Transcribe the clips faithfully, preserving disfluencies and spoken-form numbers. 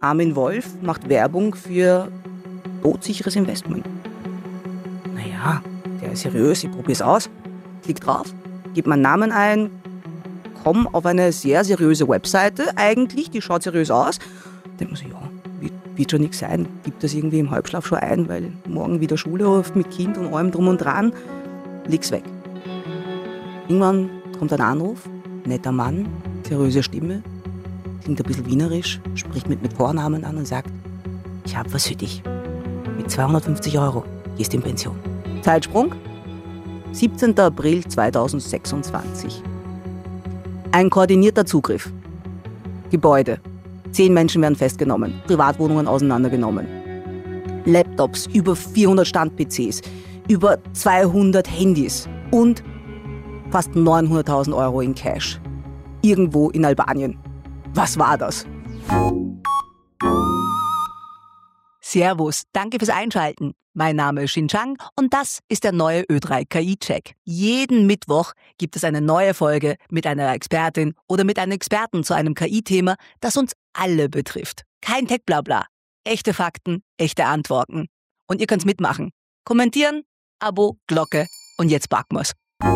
Armin Wolf macht Werbung für todsicheres Investment. Naja, der ist seriös, ich probier's aus. Klick drauf, gebe meinen Namen ein, komme auf eine sehr seriöse Webseite eigentlich, die schaut seriös aus. Denke mir so, ja, wird, wird schon nichts sein. Gib das irgendwie im Halbschlaf schon ein, weil morgen wieder Schule ruft mit Kind und allem drum und dran. Leg's weg. Irgendwann kommt ein Anruf, netter Mann, seriöse Stimme, klingt ein bisschen wienerisch, spricht mit, mit Vornamen an und sagt, ich habe was für dich. Mit zweihundertfünfzig Euro gehst du in Pension. Zeitsprung, siebzehnter April zweitausendsechsundzwanzig. Ein koordinierter Zugriff. Gebäude. Zehn Menschen werden festgenommen, Privatwohnungen auseinandergenommen. Laptops, über vierhundert Stand-P Cs, über zweihundert Handys und fast neunhunderttausend Euro in Cash. Irgendwo in Albanien. Was war das? Servus, danke fürs Einschalten. Mein Name ist Xin Chang und das ist der neue Ö drei K I-Check. Jeden Mittwoch gibt es eine neue Folge mit einer Expertin oder mit einem Experten zu einem K I-Thema, das uns alle betrifft. Kein Tech-Blabla. Echte Fakten, echte Antworten. Und ihr könnt's mitmachen. Kommentieren, Abo, Glocke und jetzt packen wir's.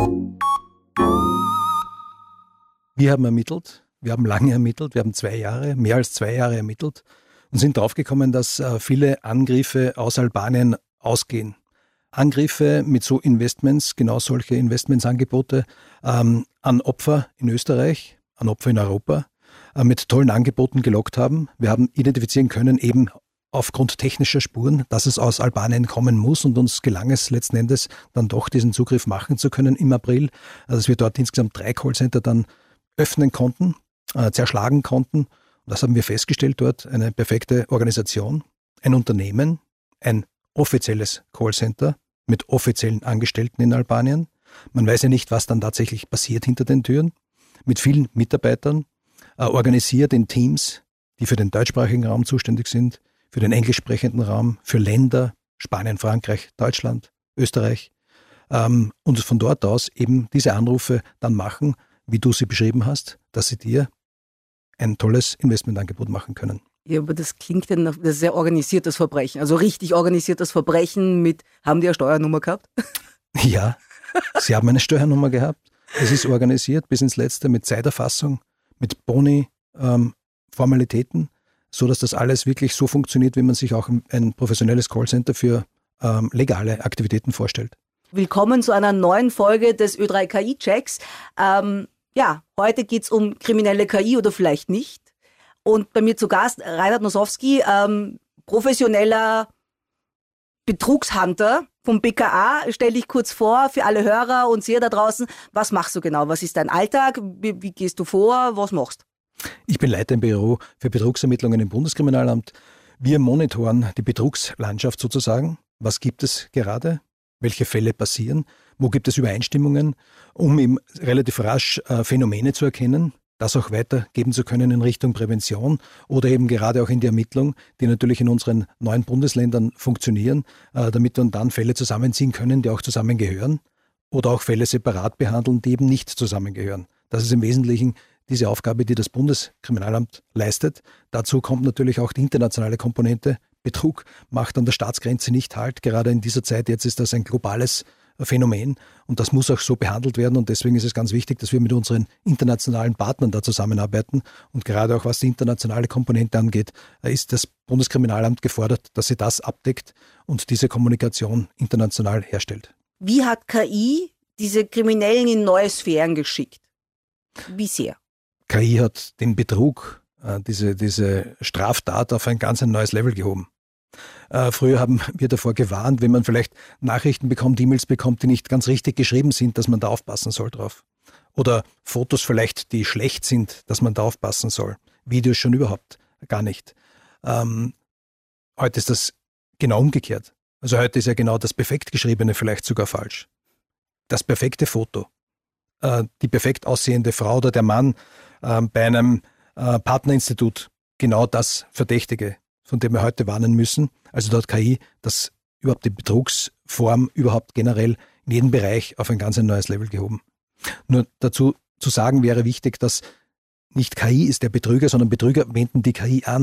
Wir haben ermittelt. Wir haben lange ermittelt, wir haben zwei Jahre, mehr als zwei Jahre ermittelt und sind draufgekommen, dass äh, viele Angriffe aus Albanien ausgehen. Angriffe mit so Investments, genau solche Investmentsangebote ähm, an Opfer in Österreich, an Opfer in Europa, äh, mit tollen Angeboten gelockt haben. Wir haben identifizieren können, eben aufgrund technischer Spuren, dass es aus Albanien kommen muss und uns gelang es letzten Endes dann doch diesen Zugriff machen zu können im April, also dass wir dort insgesamt drei Callcenter dann öffnen konnten. Äh, zerschlagen konnten. Und das haben wir festgestellt dort, eine perfekte Organisation, ein Unternehmen, ein offizielles Callcenter mit offiziellen Angestellten in Albanien. Man weiß ja nicht, was dann tatsächlich passiert hinter den Türen, mit vielen Mitarbeitern, äh, organisiert in Teams, die für den deutschsprachigen Raum zuständig sind, für den englischsprechenden Raum, für Länder, Spanien, Frankreich, Deutschland, Österreich, ähm, und von dort aus eben diese Anrufe dann machen, wie du sie beschrieben hast, dass sie dir ein tolles Investmentangebot machen können. Ja, aber das klingt ja nach, das ist sehr organisiertes Verbrechen. Also richtig organisiertes Verbrechen mit, haben die eine Steuernummer gehabt? Ja, sie haben eine Steuernummer gehabt. Es ist organisiert bis ins Letzte mit Zeiterfassung, mit Boni, ähm, Formalitäten, so dass das alles wirklich so funktioniert, wie man sich auch ein professionelles Callcenter für ähm, legale Aktivitäten vorstellt. Willkommen zu einer neuen Folge des Ö drei K I-Checks. Ähm, Ja, heute geht's um kriminelle K I oder vielleicht nicht. Und bei mir zu Gast Reinhard Nosowski, ähm, professioneller Betrugshunter vom B K A. Stell dich kurz vor für alle Hörer und Seher da draußen. Was machst du genau? Was ist dein Alltag? Wie, wie gehst du vor? Was machst du? Ich bin Leiter im Büro für Betrugsermittlungen im Bundeskriminalamt. Wir monitoren die Betrugslandschaft sozusagen. Was gibt es gerade? Welche Fälle passieren? Wo gibt es Übereinstimmungen, um eben relativ rasch äh, Phänomene zu erkennen, das auch weitergeben zu können in Richtung Prävention oder eben gerade auch in die Ermittlung, die natürlich in unseren neuen Bundesländern funktionieren, äh, damit wir dann Fälle zusammenziehen können, die auch zusammengehören oder auch Fälle separat behandeln, die eben nicht zusammengehören. Das ist im Wesentlichen diese Aufgabe, die das Bundeskriminalamt leistet. Dazu kommt natürlich auch die internationale Komponente. Betrug macht an der Staatsgrenze nicht halt. Gerade in dieser Zeit, jetzt ist das ein globales Phänomen und das muss auch so behandelt werden und deswegen ist es ganz wichtig, dass wir mit unseren internationalen Partnern da zusammenarbeiten und gerade auch was die internationale Komponente angeht, ist das Bundeskriminalamt gefordert, dass sie das abdeckt und diese Kommunikation international herstellt. Wie hat K I diese Kriminellen in neue Sphären geschickt? Wie sehr? K I hat den Betrug, diese, diese Straftat auf ein ganz ein neues Level gehoben. Äh, früher haben wir davor gewarnt, wenn man vielleicht Nachrichten bekommt, E-Mails bekommt, die nicht ganz richtig geschrieben sind, dass man da aufpassen soll drauf. Oder Fotos vielleicht, die schlecht sind, dass man da aufpassen soll. Videos schon überhaupt gar nicht. Ähm, heute ist das genau umgekehrt. Also heute ist ja genau das perfekt geschriebene vielleicht sogar falsch. Das perfekte Foto. Äh, die perfekt aussehende Frau oder der Mann äh, bei einem äh, Partnerinstitut. Genau das Verdächtige, von dem wir heute warnen müssen. Also dort K I, das überhaupt die Betrugsform überhaupt generell in jedem Bereich auf ein ganz ein neues Level gehoben. Nur dazu zu sagen wäre wichtig, dass nicht K I ist der Betrüger, sondern Betrüger wenden die K I an.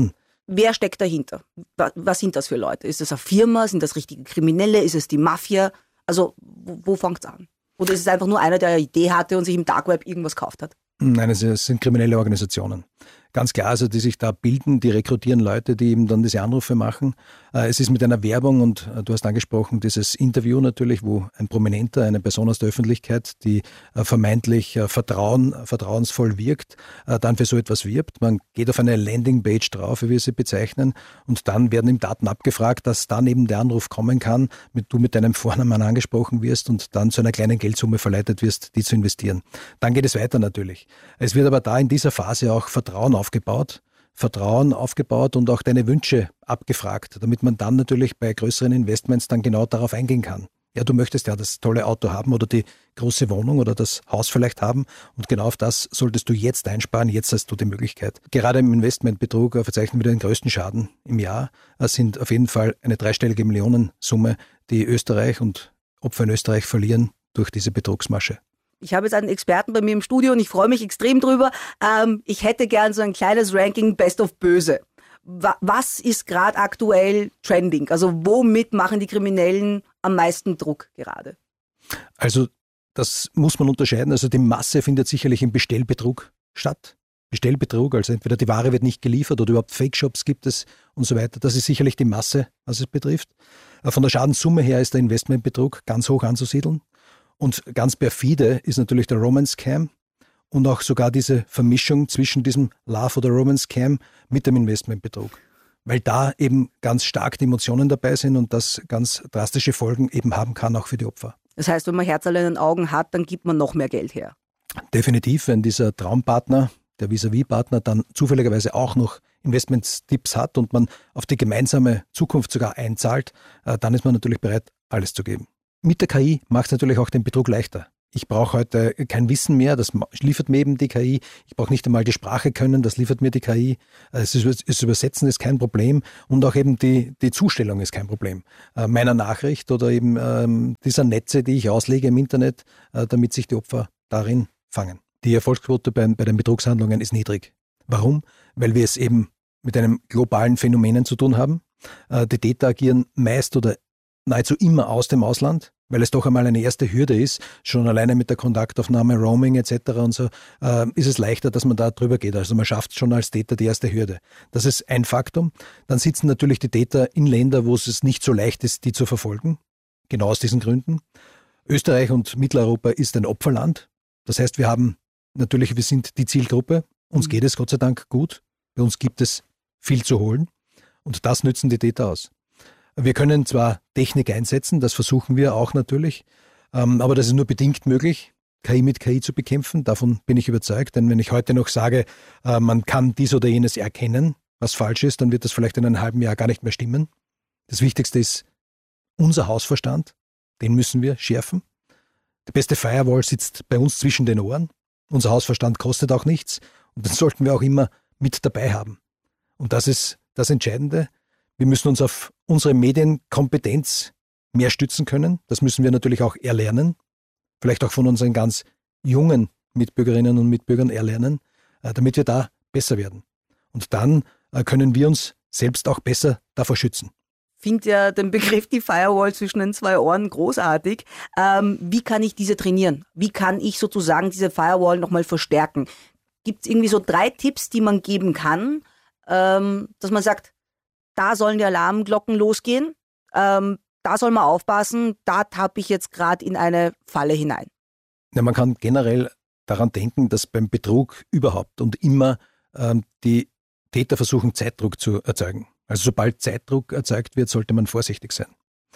Wer steckt dahinter? Was sind das für Leute? Ist das eine Firma? Sind das richtige Kriminelle? Ist es die Mafia? Also wo, wo fängt es an? Oder ist es einfach nur einer, der eine Idee hatte und sich im Dark Web irgendwas gekauft hat? Nein, es sind kriminelle Organisationen. Ganz klar, also die sich da bilden, die rekrutieren Leute, die eben dann diese Anrufe machen. Es ist mit einer Werbung und du hast angesprochen, dieses Interview natürlich, wo ein Prominenter, eine Person aus der Öffentlichkeit, die vermeintlich Vertrauen, vertrauensvoll wirkt, dann für so etwas wirbt. Man geht auf eine Landingpage drauf, wie wir sie bezeichnen, und dann werden ihm Daten abgefragt, dass dann eben der Anruf kommen kann, mit du mit deinem Vornamen angesprochen wirst und dann zu einer kleinen Geldsumme verleitet wirst, die zu investieren. Dann geht es weiter natürlich. Es wird aber da in dieser Phase auch Vertrauen aufgebaut, Vertrauen aufgebaut und auch deine Wünsche abgefragt, damit man dann natürlich bei größeren Investments dann genau darauf eingehen kann. Ja, du möchtest ja das tolle Auto haben oder die große Wohnung oder das Haus vielleicht haben und genau auf das solltest du jetzt einsparen, jetzt hast du die Möglichkeit. Gerade im Investmentbetrug verzeichnen wir den größten Schaden im Jahr. Es sind auf jeden Fall eine dreistellige Millionensumme, die Österreich und Opfer in Österreich verlieren durch diese Betrugsmasche. Ich habe jetzt einen Experten bei mir im Studio und ich freue mich extrem drüber. Ähm, ich hätte gern so ein kleines Ranking Best of Böse. Wa- was ist gerade aktuell trending? Also womit machen die Kriminellen am meisten Druck gerade? Also das muss man unterscheiden. Also die Masse findet sicherlich im Bestellbetrug statt. Bestellbetrug, also entweder die Ware wird nicht geliefert oder überhaupt Fake-Shops gibt es und so weiter. Das ist sicherlich die Masse, was es betrifft. Von der Schadenssumme her ist der Investmentbetrug ganz hoch anzusiedeln. Und ganz perfide ist natürlich der Romance-Scam und auch sogar diese Vermischung zwischen diesem Love- oder Romance-Scam mit dem Investmentbetrug. Weil da eben ganz stark die Emotionen dabei sind und das ganz drastische Folgen eben haben kann, auch für die Opfer. Das heißt, wenn man Herzerl in den Augen hat, dann gibt man noch mehr Geld her. Definitiv, wenn dieser Traumpartner, der Vis-à-vis-Partner, dann zufälligerweise auch noch Investmentstipps hat und man auf die gemeinsame Zukunft sogar einzahlt, dann ist man natürlich bereit, alles zu geben. Mit der K I macht es natürlich auch den Betrug leichter. Ich brauche heute kein Wissen mehr, das liefert mir eben die K I. Ich brauche nicht einmal die Sprache können, das liefert mir die K I. Das Übersetzen ist kein Problem und auch eben die, die Zustellung ist kein Problem. Äh, meiner Nachricht oder eben ähm, dieser Netze, die ich auslege im Internet, äh, damit sich die Opfer darin fangen. Die Erfolgsquote bei, bei den Betrugshandlungen ist niedrig. Warum? Weil wir es eben mit einem globalen Phänomenen zu tun haben. Äh, die Täter agieren meist oder nahezu immer aus dem Ausland, weil es doch einmal eine erste Hürde ist, schon alleine mit der Kontaktaufnahme, Roaming et cetera und so, äh, ist es leichter, dass man da drüber geht. Also man schafft schon als Täter die erste Hürde. Das ist ein Faktum. Dann sitzen natürlich die Täter in Ländern, wo es nicht so leicht ist, die zu verfolgen. Genau aus diesen Gründen. Österreich und Mitteleuropa ist ein Opferland. Das heißt, wir haben natürlich, wir sind die Zielgruppe. Uns geht es Gott sei Dank gut. Bei uns gibt es viel zu holen. Und das nützen die Täter aus. Wir können zwar Technik einsetzen, das versuchen wir auch natürlich, aber das ist nur bedingt möglich, K I mit K I zu bekämpfen. Davon bin ich überzeugt, denn wenn ich heute noch sage, man kann dies oder jenes erkennen, was falsch ist, dann wird das vielleicht in einem halben Jahr gar nicht mehr stimmen. Das Wichtigste ist unser Hausverstand, den müssen wir schärfen. Die beste Firewall sitzt bei uns zwischen den Ohren. Unser Hausverstand kostet auch nichts und das sollten wir auch immer mit dabei haben. Und das ist das Entscheidende. Wir müssen uns auf unsere Medienkompetenz mehr stützen können. Das müssen wir natürlich auch erlernen. Vielleicht auch von unseren ganz jungen Mitbürgerinnen und Mitbürgern erlernen, damit wir da besser werden. Und dann können wir uns selbst auch besser davor schützen. Ich finde ja den Begriff die Firewall zwischen den zwei Ohren großartig. Ähm, wie kann ich diese trainieren? Wie kann ich sozusagen diese Firewall nochmal verstärken? Gibt es irgendwie so drei Tipps, die man geben kann, ähm, dass man sagt, da sollen die Alarmglocken losgehen, ähm, da soll man aufpassen, da tappe ich jetzt gerade in eine Falle hinein. Ja, man kann generell daran denken, dass beim Betrug überhaupt und immer ähm, die Täter versuchen, Zeitdruck zu erzeugen. Also sobald Zeitdruck erzeugt wird, sollte man vorsichtig sein.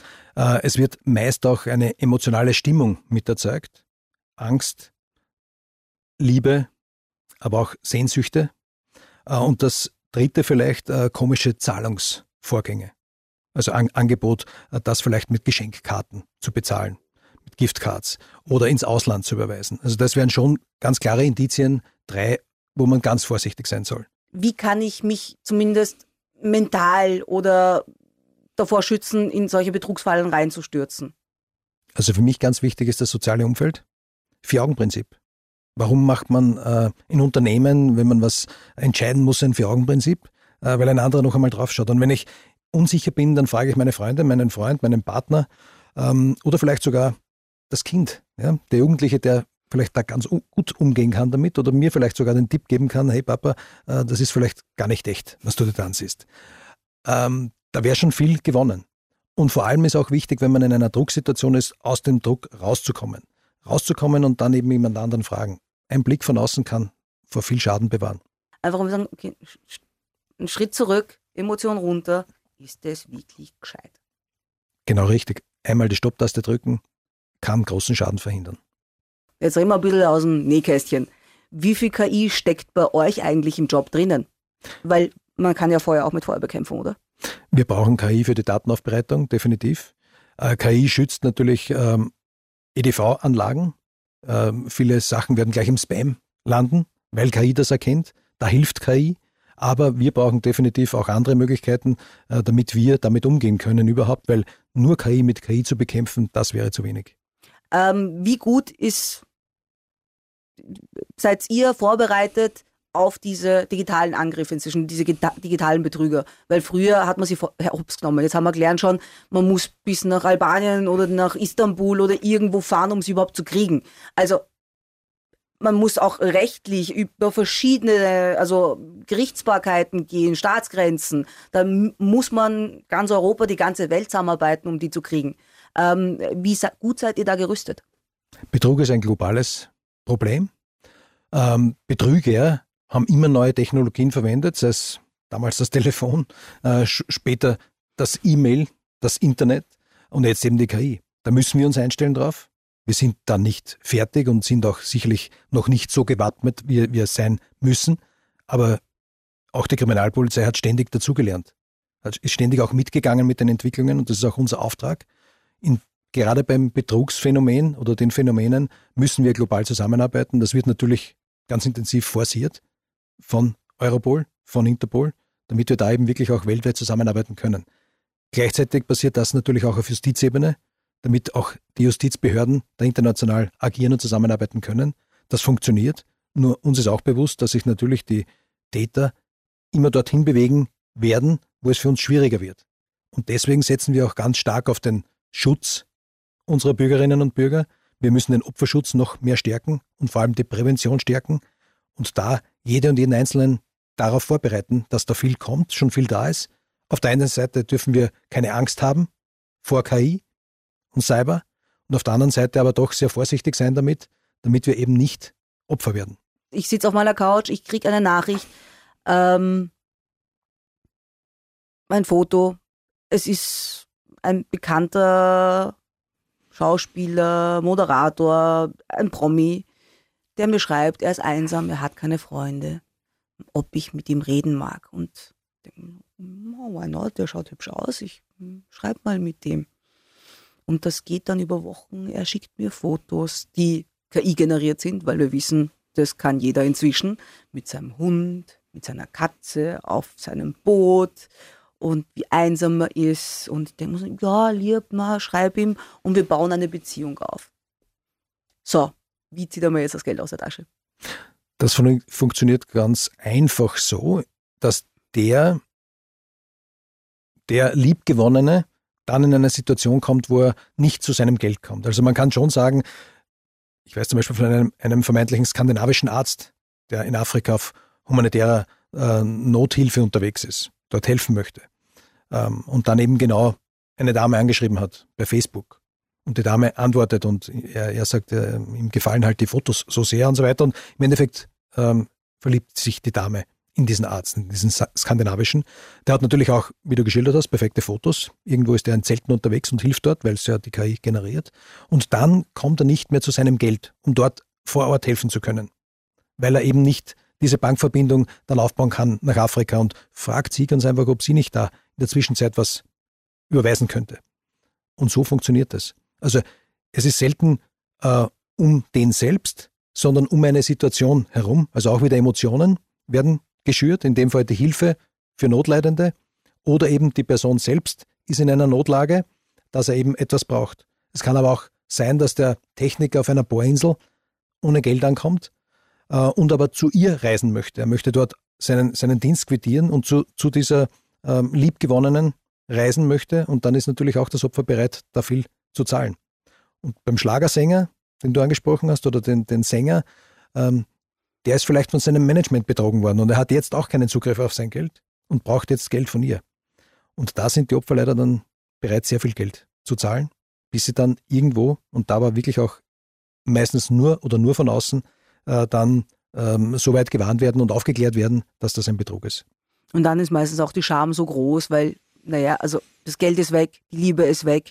Äh, es wird meist auch eine emotionale Stimmung mit erzeugt. Angst, Liebe, aber auch Sehnsüchte. Äh, und das dritte vielleicht äh, komische Zahlungsvorgänge. Also An- Angebot, äh, das vielleicht mit Geschenkkarten zu bezahlen, mit Giftcards oder ins Ausland zu überweisen. Also das wären schon ganz klare Indizien, drei, wo man ganz vorsichtig sein soll. Wie kann ich mich zumindest mental oder davor schützen, in solche Betrugsfallen reinzustürzen? Also für mich ganz wichtig ist das soziale Umfeld. Vier-Augen-Prinzip. Warum macht man äh, in Unternehmen, wenn man was entscheiden muss, ein Vier-Augen-Prinzip? äh, weil ein anderer noch einmal drauf schaut. Und wenn ich unsicher bin, dann frage ich meine Freunde, meinen Freund, meinen Partner ähm, oder vielleicht sogar das Kind, ja? Der Jugendliche, der vielleicht da ganz gut umgehen kann damit oder mir vielleicht sogar den Tipp geben kann, hey Papa, äh, das ist vielleicht gar nicht echt, was du dir da ansiehst. Ähm, da wäre schon viel gewonnen. Und vor allem ist auch wichtig, wenn man in einer Drucksituation ist, aus dem Druck rauszukommen. Rauszukommen und dann eben jemand anderen fragen. Ein Blick von außen kann vor viel Schaden bewahren. Einfach mal sagen, okay, einen Schritt zurück, Emotion runter, ist das wirklich gescheit? Genau richtig. Einmal die Stopptaste drücken, kann großen Schaden verhindern. Jetzt reden wir ein bisschen aus dem Nähkästchen. Wie viel K I steckt bei euch eigentlich im Job drinnen? Weil man kann ja vorher auch mit Feuerbekämpfung, oder? Wir brauchen K I für die Datenaufbereitung, definitiv. Äh, K I schützt natürlich ähm, E D V-Anlagen. Ähm, viele Sachen werden gleich im Spam landen, weil K I das erkennt. Da hilft K I. Aber wir brauchen definitiv auch andere Möglichkeiten, äh, damit wir damit umgehen können überhaupt, weil nur K I mit K I zu bekämpfen, das wäre zu wenig. Ähm, wie gut ist, seid ihr vorbereitet auf diese digitalen Angriffe inzwischen, diese digitalen Betrüger? Weil früher hat man sie hops genommen. Jetzt haben wir gelernt schon, man muss bis nach Albanien oder nach Istanbul oder irgendwo fahren, um sie überhaupt zu kriegen. Also man muss auch rechtlich über verschiedene, also Gerichtsbarkeiten gehen, Staatsgrenzen. Da muss man ganz Europa, die ganze Welt zusammenarbeiten, um die zu kriegen. Ähm, wie gut seid ihr da gerüstet? Betrug ist ein globales Problem. Ähm, Betrüger haben immer neue Technologien verwendet, sei es damals das Telefon, äh, später das E-Mail, das Internet und jetzt eben die K I. Da müssen wir uns einstellen drauf. Wir sind da nicht fertig und sind auch sicherlich noch nicht so gewappnet, wie wir sein müssen. Aber auch die Kriminalpolizei hat ständig dazugelernt, ist ständig auch mitgegangen mit den Entwicklungen und das ist auch unser Auftrag. In, gerade beim Betrugsphänomen oder den Phänomenen müssen wir global zusammenarbeiten. Das wird natürlich ganz intensiv forciert von Europol, von Interpol, damit wir da eben wirklich auch weltweit zusammenarbeiten können. Gleichzeitig passiert das natürlich auch auf Justizebene, damit auch die Justizbehörden da international agieren und zusammenarbeiten können. Das funktioniert. Nur uns ist auch bewusst, dass sich natürlich die Täter immer dorthin bewegen werden, wo es für uns schwieriger wird. Und deswegen setzen wir auch ganz stark auf den Schutz unserer Bürgerinnen und Bürger. Wir müssen den Opferschutz noch mehr stärken und vor allem die Prävention stärken und da jede und jeden Einzelnen darauf vorbereiten, dass da viel kommt, schon viel da ist. Auf der einen Seite dürfen wir keine Angst haben vor K I und Cyber und auf der anderen Seite aber doch sehr vorsichtig sein damit, damit wir eben nicht Opfer werden. Ich sitze auf meiner Couch, ich kriege eine Nachricht, ähm, ein Foto, es ist ein bekannter Schauspieler, Moderator, ein Promi, der mir schreibt, er ist einsam, er hat keine Freunde, ob ich mit ihm reden mag. Und ich denke, oh, why not, der schaut hübsch aus, ich schreibe mal mit dem. Und das geht dann über Wochen, er schickt mir Fotos, die K I generiert sind, weil wir wissen, das kann jeder inzwischen, mit seinem Hund, mit seiner Katze, auf seinem Boot und wie einsam er ist. Und ich denke mir so, ja, lieb mal, schreib ihm und wir bauen eine Beziehung auf. So, wie zieht er mir jetzt das Geld aus der Tasche? Das fun- funktioniert ganz einfach so, dass der, der Liebgewonnene dann in eine Situation kommt, wo er nicht zu seinem Geld kommt. Also man kann schon sagen, ich weiß zum Beispiel von einem, einem vermeintlichen skandinavischen Arzt, der in Afrika auf humanitärer äh, Nothilfe unterwegs ist, dort helfen möchte. Ähm, und dann eben genau eine Dame angeschrieben hat bei Facebook. Und die Dame antwortet und er, er sagt, äh, ihm gefallen halt die Fotos so sehr und so weiter. Und im Endeffekt ähm, verliebt sich die Dame in diesen Arzt, in diesen skandinavischen. Der hat natürlich auch, wie du geschildert hast, perfekte Fotos. Irgendwo ist er in Zelten unterwegs und hilft dort, weil es ja die K I generiert. Und dann kommt er nicht mehr zu seinem Geld, um dort vor Ort helfen zu können. Weil er eben nicht diese Bankverbindung dann aufbauen kann nach Afrika und fragt sie ganz einfach, ob sie nicht da in der Zwischenzeit was überweisen könnte. Und so funktioniert das. Also es ist selten äh, um den selbst, sondern um eine Situation herum. Also auch wieder Emotionen werden geschürt, in dem Fall die Hilfe für Notleidende oder eben die Person selbst ist in einer Notlage, dass er eben etwas braucht. Es kann aber auch sein, dass der Techniker auf einer Bohrinsel ohne Geld ankommt äh, und aber zu ihr reisen möchte. Er möchte dort seinen, seinen Dienst quittieren und zu, zu dieser ähm, Liebgewonnenen reisen möchte. Und dann ist natürlich auch das Opfer bereit, da viel zu zahlen. Und beim Schlagersänger, den du angesprochen hast, oder den, den Sänger, ähm, der ist vielleicht von seinem Management betrogen worden und er hat jetzt auch keinen Zugriff auf sein Geld und braucht jetzt Geld von ihr. Und da sind die Opfer leider dann bereit, sehr viel Geld zu zahlen, bis sie dann irgendwo, und da war wirklich auch meistens nur oder nur von außen, äh, dann ähm, so weit gewarnt werden und aufgeklärt werden, dass das ein Betrug ist. Und dann ist meistens auch die Scham so groß, weil, naja, also das Geld ist weg, die Liebe ist weg.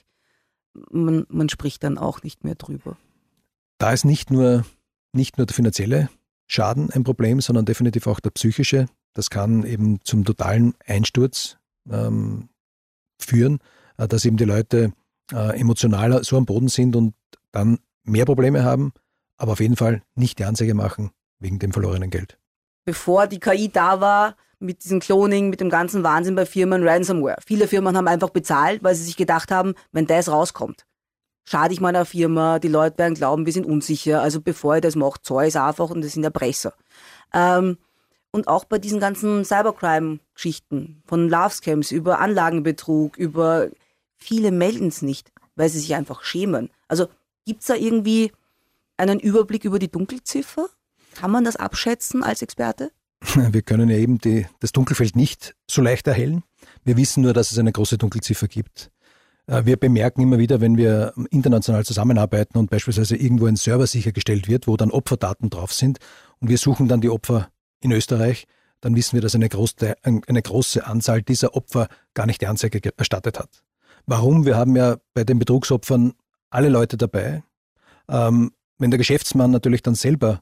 Man, man spricht dann auch nicht mehr drüber. Da ist nicht nur, nicht nur der finanzielle Schaden ein Problem, sondern definitiv auch der psychische. Das kann eben zum totalen Einsturz ähm, führen, äh, dass eben die Leute äh, emotional so am Boden sind und dann mehr Probleme haben, aber auf jeden Fall nicht die Anzeige machen wegen dem verlorenen Geld. Bevor die K I da war, mit diesem Cloning, mit dem ganzen Wahnsinn bei Firmen, Ransomware. Viele Firmen haben einfach bezahlt, weil sie sich gedacht haben, wenn das rauskommt, schade ich meiner Firma, die Leute werden glauben, wir sind unsicher. Also bevor ihr das macht, zahle ich es einfach und das sind Erpresser. Ähm, und auch bei diesen ganzen Cybercrime-Geschichten, von Love-Scams über Anlagenbetrug, über viele melden es nicht, weil sie sich einfach schämen. Also gibt es da irgendwie einen Überblick über die Dunkelziffer? Kann man das abschätzen als Experte? Wir können ja eben die, das Dunkelfeld nicht so leicht erhellen. Wir wissen nur, dass es eine große Dunkelziffer gibt. Wir bemerken immer wieder, wenn wir international zusammenarbeiten und beispielsweise irgendwo ein Server sichergestellt wird, wo dann Opferdaten drauf sind und wir suchen dann die Opfer in Österreich, dann wissen wir, dass eine große, eine große Anzahl dieser Opfer gar nicht die Anzeige erstattet hat. Warum? Wir haben ja bei den Betrugsopfern alle Leute dabei. Ähm, wenn der Geschäftsmann natürlich dann selber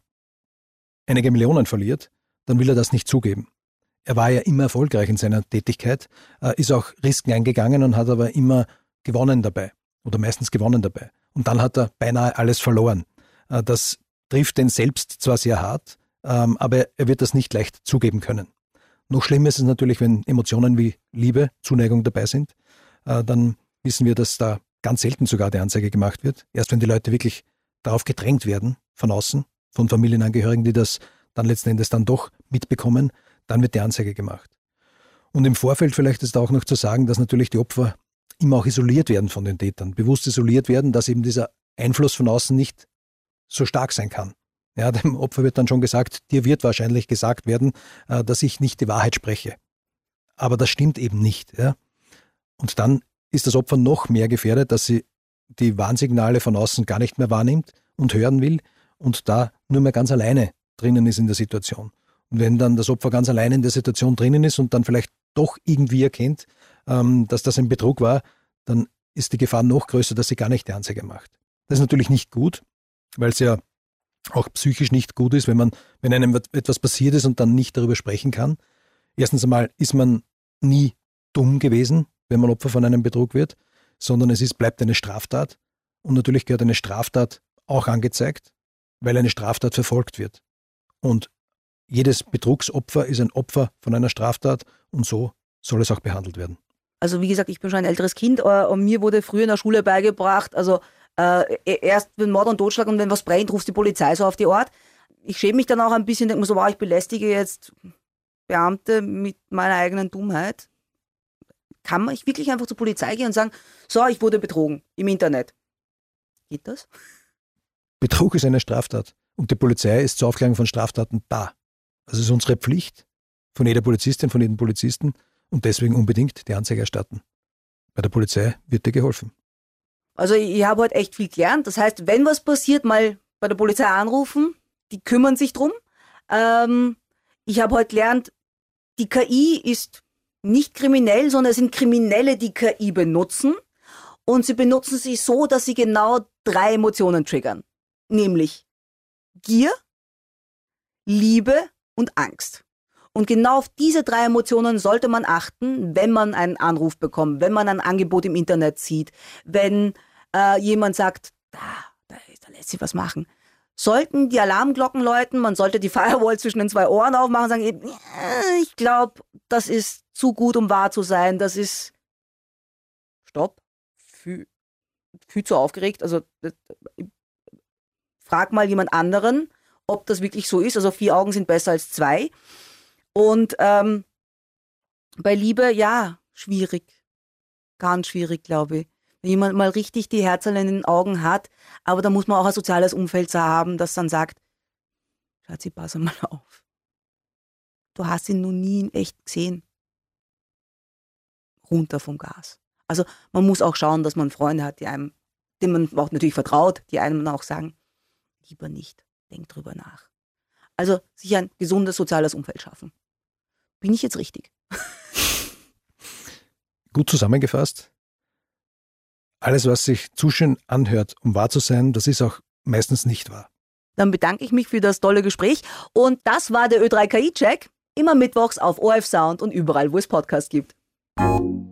einige Millionen verliert, dann will er das nicht zugeben. Er war ja immer erfolgreich in seiner Tätigkeit, äh, ist auch Risiken eingegangen und hat aber immer gewonnen dabei oder meistens gewonnen dabei. Und dann hat er beinahe alles verloren. Äh, das trifft den selbst zwar sehr hart, ähm, aber er wird das nicht leicht zugeben können. Noch schlimmer ist es natürlich, wenn Emotionen wie Liebe, Zuneigung dabei sind. Äh, dann wissen wir, dass da ganz selten sogar die Anzeige gemacht wird. Erst wenn die Leute wirklich darauf gedrängt werden, von außen, von Familienangehörigen, die das dann letzten Endes dann doch mitbekommen, dann wird die Anzeige gemacht. Und im Vorfeld vielleicht ist auch noch zu sagen, dass natürlich die Opfer immer auch isoliert werden von den Tätern, bewusst isoliert werden, dass eben dieser Einfluss von außen nicht so stark sein kann. Ja, dem Opfer wird dann schon gesagt, dir wird wahrscheinlich gesagt werden, dass ich nicht die Wahrheit spreche. Aber das stimmt eben nicht. Ja. Und dann ist das Opfer noch mehr gefährdet, dass sie die Warnsignale von außen gar nicht mehr wahrnimmt und hören will und da nur mehr ganz alleine drinnen ist in der Situation. Und wenn dann das Opfer ganz alleine in der Situation drinnen ist und dann vielleicht doch irgendwie erkennt, ähm, dass das ein Betrug war, dann ist die Gefahr noch größer, dass sie gar nicht die Anzeige macht. Das ist natürlich nicht gut, weil es ja auch psychisch nicht gut ist, wenn man, wenn einem etwas passiert ist und dann nicht darüber sprechen kann. Erstens einmal ist man nie dumm gewesen, wenn man Opfer von einem Betrug wird, sondern es ist, bleibt eine Straftat. Und natürlich gehört eine Straftat auch angezeigt, weil eine Straftat verfolgt wird. Und jedes Betrugsopfer ist ein Opfer von einer Straftat und so soll es auch behandelt werden. Also wie gesagt, ich bin schon ein älteres Kind und mir wurde früher in der Schule beigebracht, also äh, erst wenn Mord und Totschlag und wenn was brennt, ruft die Polizei so auf die Art. Ich schäme mich dann auch ein bisschen, denke mir so, wow, ich belästige jetzt Beamte mit meiner eigenen Dummheit. Kann man ich wirklich einfach zur Polizei gehen und sagen, so, ich wurde betrogen im Internet. Geht das? Betrug ist eine Straftat und die Polizei ist zur Aufklärung von Straftaten da. Das ist unsere Pflicht von jeder Polizistin, von jedem Polizisten und deswegen unbedingt die Anzeige erstatten. Bei der Polizei wird dir geholfen. Also ich habe heute echt viel gelernt. Das heißt, wenn was passiert, mal bei der Polizei anrufen, die kümmern sich drum. Ähm, ich habe heute gelernt, die K I ist nicht kriminell, sondern es sind Kriminelle, die K I benutzen. Und sie benutzen sie so, dass sie genau drei Emotionen triggern. Nämlich Gier, Liebe und Angst. Und genau auf diese drei Emotionen sollte man achten, wenn man einen Anruf bekommt, wenn man ein Angebot im Internet sieht, wenn äh, jemand sagt, da, da, da lässt sich was machen. Sollten die Alarmglocken läuten, man sollte die Firewall zwischen den zwei Ohren aufmachen und sagen, ich glaube, das ist zu gut, um wahr zu sein, das ist, stopp, viel, viel zu aufgeregt, also frag mal jemand anderen, ob das wirklich so ist, also vier Augen sind besser als zwei. Und ähm, bei Liebe, ja, schwierig. Ganz schwierig, glaube ich. Wenn jemand mal richtig die Herzerl in den Augen hat, aber da muss man auch ein soziales Umfeld so haben, das dann sagt, Schatzi, pass mal auf. Du hast ihn noch nie in echt gesehen. Runter vom Gas. Also man muss auch schauen, dass man Freunde hat, die einem, denen man auch natürlich vertraut, die einem auch sagen, lieber nicht, denk drüber nach. Also sich ein gesundes soziales Umfeld schaffen. Bin ich jetzt richtig? Gut zusammengefasst. Alles, was sich zu schön anhört, um wahr zu sein, das ist auch meistens nicht wahr. Dann bedanke ich mich für das tolle Gespräch. Und das war der Ö drei K I-Check. Immer mittwochs auf O R F Sound und überall, wo es Podcasts gibt.